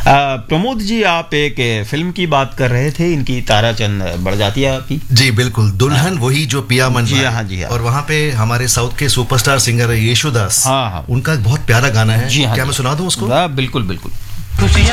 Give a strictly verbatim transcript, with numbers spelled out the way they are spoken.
प्रमोद जी, आप एक फिल्म की बात कर रहे थे, इनकी ताराचंद बड़जात्या की। जी बिल्कुल, दुल्हन वही जो पिया मन जी हाँ जी हाँ। और वहाँ पे हमारे साउथ के सुपरस्टार सिंगर है येशुदास। हाँ हाँ, उनका बहुत प्यारा गाना है। जी हाँ, क्या मैं सुना दूं उसको? बिल्कुल बिल्कुल।